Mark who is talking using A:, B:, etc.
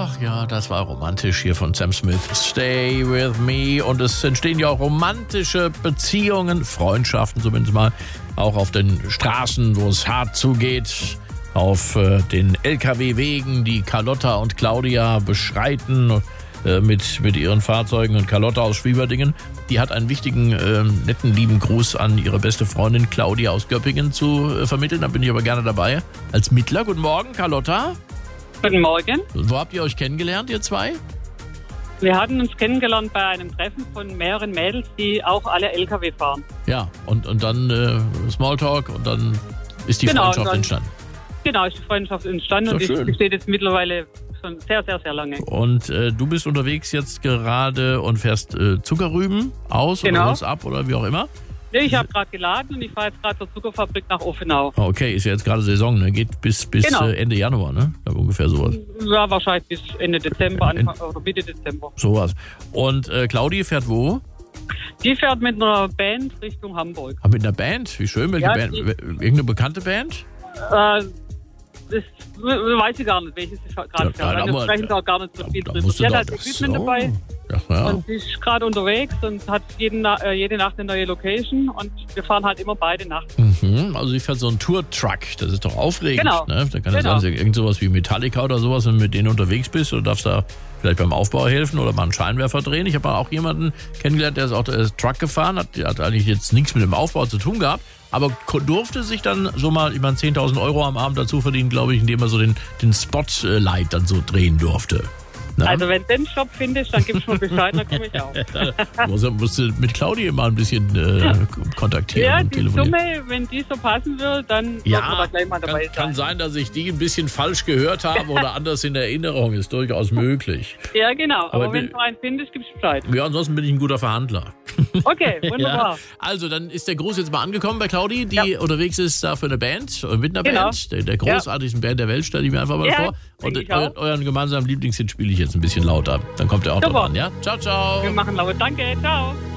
A: Ach ja, das war romantisch hier von Sam Smith. Stay with me. Und es entstehen ja auch romantische Beziehungen, Freundschaften zumindest mal, auch auf den Straßen, wo es hart zugeht. Auf den LKW-Wegen, die Carlotta und Claudia beschreiten mit ihren Fahrzeugen. Und Carlotta aus Schwieberdingen, die hat einen wichtigen, netten, lieben Gruß an ihre beste Freundin Claudia aus Göppingen zu vermitteln. Da bin ich aber gerne dabei als Mittler. Guten Morgen, Carlotta.
B: Guten Morgen.
A: Wo habt ihr euch kennengelernt, ihr zwei?
B: Wir hatten uns kennengelernt bei einem Treffen von mehreren Mädels, die auch alle LKW fahren.
A: Ja, und dann Smalltalk und dann ist die Freundschaft entstanden.
B: Genau, ist die Freundschaft entstanden und die besteht jetzt mittlerweile schon sehr, sehr, sehr lange.
A: Und du bist unterwegs jetzt gerade und fährst Zuckerrüben aus oder holst ab oder wie auch immer?
B: Nee, ich habe gerade geladen und ich fahre jetzt gerade zur Zuckerfabrik nach Offenau.
A: Okay, ist ja jetzt gerade Saison, ne? Geht bis Ende Januar, ne? Ich glaube ungefähr sowas.
B: Ja, wahrscheinlich bis Ende Dezember, oder Mitte Dezember.
A: Sowas. Und Claudia fährt wo?
B: Die fährt mit einer Band Richtung Hamburg.
A: Ah, mit einer Band? Wie schön, welche Band? Irgendeine bekannte Band?
B: Das weiß ich gar nicht, welches ich gerade fährt. Wir sprechen da gar nicht so viel drüber. Sie hat halt Equipment dabei.
A: Ja.
B: Und sie ist gerade unterwegs und hat jede Nacht eine neue Location und wir fahren halt immer beide nachts.
A: Also sie fährt so einen Tour-Truck, das ist doch aufregend.
B: Genau.
A: Ne? Da kann es sein, irgend sowas wie Metallica oder sowas, wenn du mit denen unterwegs bist oder darfst da vielleicht beim Aufbau helfen oder mal einen Scheinwerfer drehen. Ich habe auch jemanden kennengelernt, der ist auch Truck gefahren, hat eigentlich jetzt nichts mit dem Aufbau zu tun gehabt, aber durfte sich dann so mal über 10.000 Euro am Abend dazu verdienen, glaube ich, indem er so den Spotlight dann so drehen durfte. Na?
B: Also wenn du den Job findest, dann gibst du mir Bescheid, dann komme ich auch.
A: Musst du mit Claudia mal ein bisschen kontaktieren
B: ja,
A: und
B: die
A: telefonieren.
B: Summe, wenn die so passen würde, dann wird man da gleich mal dabei sein.
A: Kann sein, dass ich die ein bisschen falsch gehört habe oder anders in Erinnerung, ist durchaus möglich.
B: Ja, genau, aber wenn du einen findest, gibst du Bescheid.
A: Ja, ansonsten bin ich ein guter Verhandler.
B: Okay, wunderbar.
A: Ja. Also, dann ist der Gruß jetzt mal angekommen bei Claudi, die unterwegs ist da für eine Band, mit einer Band, der großartigsten Band der Welt, stelle ich mir einfach mal vor. Und euren gemeinsamen Lieblingshit spiele ich jetzt ein bisschen lauter. Dann kommt er auch noch an, ja? Ciao, ciao.
B: Wir machen laut. Danke, ciao.